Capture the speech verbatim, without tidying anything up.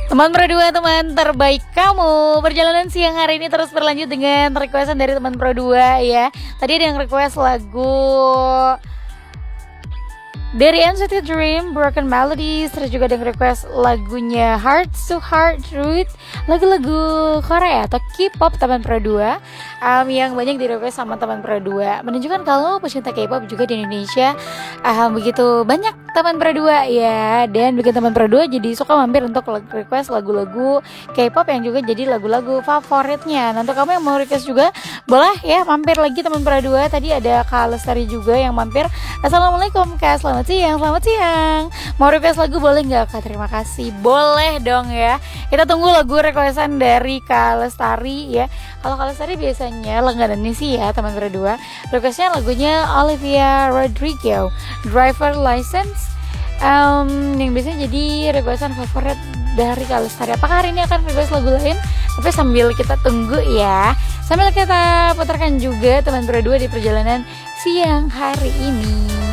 Teman Pro dua, teman terbaik kamu. Perjalanan siang hari ini terus berlanjut dengan requestan dari teman Pro dua ya. Tadi ada yang request lagu dari N C T Dream, Broken Melodies. Terus juga ada yang request lagunya Heart to Heart Root, lagu-lagu Korea atau K-pop teman Pro dua, um, yang banyak di request sama teman Pro dua. Menunjukkan kalau pecinta K-pop juga di Indonesia um, begitu banyak teman Pro dua ya. Dan bikin teman Pro dua jadi suka mampir untuk request lagu-lagu K-pop yang juga jadi lagu-lagu favoritnya. Nah, untuk kamu yang mau request juga boleh ya mampir lagi teman Pro dua. Tadi ada Kak Lestari juga yang mampir. Assalamualaikum Kak, selamat siang, selamat siang. Mau request lagu boleh nggak Kak? Terima kasih. Boleh dong ya. Kita tunggu lagu requestan dari Kak Lestari ya. Kalau Kak Lestari biasanya langganannya sih ya teman Pro dua. Requestnya lagunya Olivia Rodrigo, Driver License. Um, yang biasanya jadi requestan favorit dari Kak Lestari. Apakah hari ini akan request lagu lain? Tapi sambil kita tunggu ya. Sambil kita putarkan juga teman Pro dua di perjalanan siang hari ini.